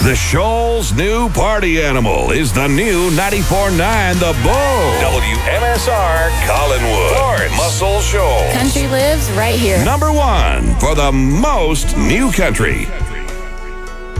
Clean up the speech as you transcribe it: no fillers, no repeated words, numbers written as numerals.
The Shoals' new party animal is the new 94.9 The Bull. WMSR Collinwood. Lawrence. Muscle Shoals. Country lives right here. Number one for the most new country.